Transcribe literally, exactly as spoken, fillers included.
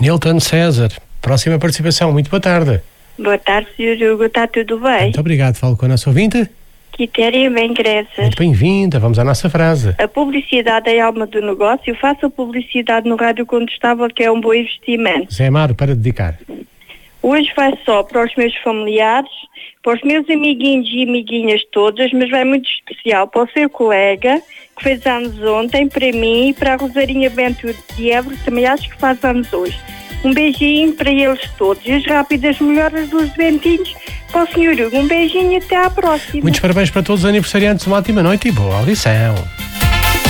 Nilton César, próxima participação. Muito boa tarde. Boa tarde, senhor Hugo. Está tudo bem? Muito obrigado. Falo com a nossa ouvinte. Quitéria bem graças. Muito bem-vinda. Vamos à nossa frase. A publicidade é a alma do negócio. Faça publicidade no rádio contestável, que é um bom investimento. Zé Amaro, para dedicar. Hoje vai só para os meus familiares, para os meus amiguinhos e amiguinhas todas, mas vai muito especial para o seu colega, que fez anos ontem, para mim e para a Rosarinha Bento de Évora, que também acho que faz anos hoje. Um beijinho para eles todos e as rápidas melhoras dos Bentinhos para o senhor Hugo. Um beijinho e até à próxima. Muitos parabéns para todos os aniversariantes. Uma ótima noite e boa audição.